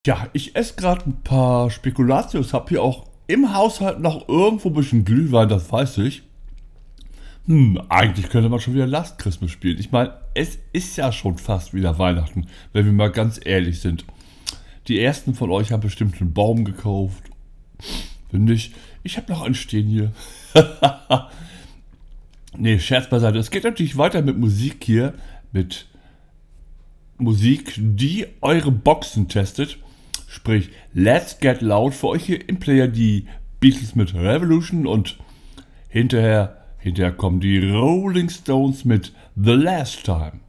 Ja, ich esse gerade ein paar Spekulatius, hab hier auch im Haushalt noch irgendwo ein bisschen Glühwein, das weiß ich. Eigentlich könnte man schon wieder Last Christmas spielen. Ich meine, es ist ja schon fast wieder Weihnachten, wenn wir mal ganz ehrlich sind. Die ersten von euch haben bestimmt einen Baum gekauft. Wenn nicht, ich habe noch einen stehen hier. Nee, Scherz beiseite. Es geht natürlich weiter mit Musik hier. Mit Musik, die eure Boxen testet. Sprich, Let's Get Loud für euch hier im Player die Beatles mit Revolution und hinterher kommen die Rolling Stones mit The Last Time.